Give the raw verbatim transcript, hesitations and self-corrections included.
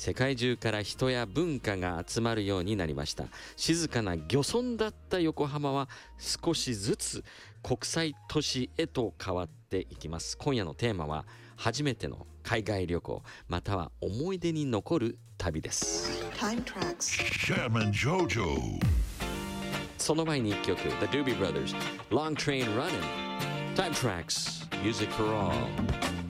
世界中から人や文化が集まるようになりました。静かな漁村だった横浜は少しずつ国際都市へと変わっていきます。今夜のテーマは初めての海外旅行または思い出に残る旅です。 Time Tracks Jam and Jojo その前にいっきょく The Doobie Brothers Long Train Running Time Tracks Music for All